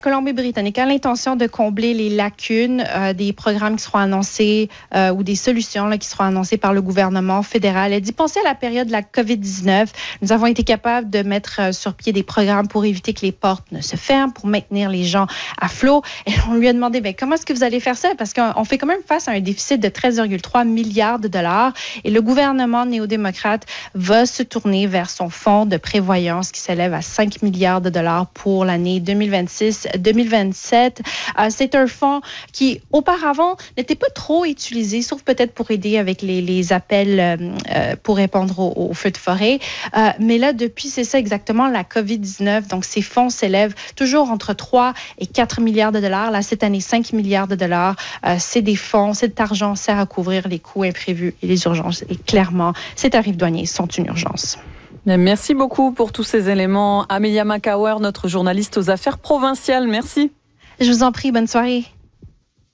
Colombie-Britannique a l'intention de combler les lacunes des programmes qui seront annoncés ou des solutions là, qui seront annoncées par le gouvernement fédéral. Elle dit, pensez à la période de la COVID-19. Nous avons été capables de mettre sur pied des programmes pour éviter que les portes ne se ferment, pour maintenir les gens à flot. Et on lui a demandé, comment est-ce que vous allez faire ça? Parce qu'on fait quand même face à un déficit de 13,3 milliards de dollars. Et le gouvernement néo-démocrate va se tourner vers son fonds de prévoyance qui s'élève à 5 milliards de dollars pour l'année 2026-2027. C'est un fonds qui, auparavant, n'était pas trop utilisé, sauf peut-être pour aider avec les appels pour répondre aux feux de forêt. Mais là, depuis, c'est ça exactement, la COVID-19. Donc, ces fonds s'élèvent toujours entre 3 et 4 milliards de dollars. Là, cette année, 5 milliards de dollars. C'est des fonds, cet argent sert à couvrir les coûts imprévus et les urgences. Et clairement, ces tarifs douaniers sont une urgence. Merci beaucoup pour tous ces éléments. Amelia Macawer, notre journaliste aux affaires provinciales. Merci. Je vous en prie, bonne soirée.